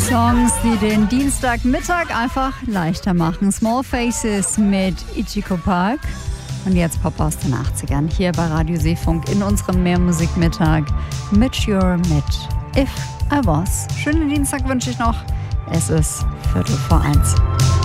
Songs, die den Dienstagmittag einfach leichter machen. Small Faces mit Ichiko Park. Und jetzt Pop aus den 80ern hier bei Radio Seefunk in unserem Mehrmusikmittag. Mature mit If I Was. Schönen Dienstag wünsche ich noch. Es ist 1:45.